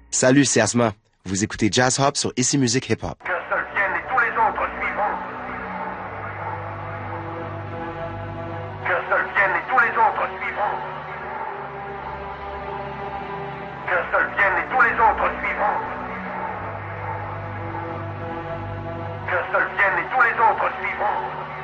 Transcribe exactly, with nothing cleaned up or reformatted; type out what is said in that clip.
Salut, c'est Asma. Vous écoutez Jazz Hop sur Ici Musique Hip Hop. Qu'un seul vienne et tous les autres suivront. Qu'un seul vienne et tous les autres suivront. Qu'un seul vienne et tous les autres suivront. Qu'un seul vienne et tous les autres suivront.